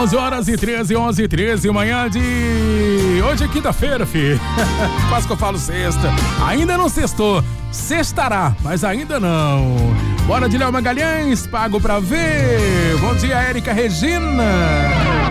11h13, manhã de... Hoje é quinta-feira, filho. Quase que eu falo sexta. Ainda não sextou. Sextará, mas ainda não. Bora de Léo Magalhães, pago pra ver. Bom dia, Érica Regina.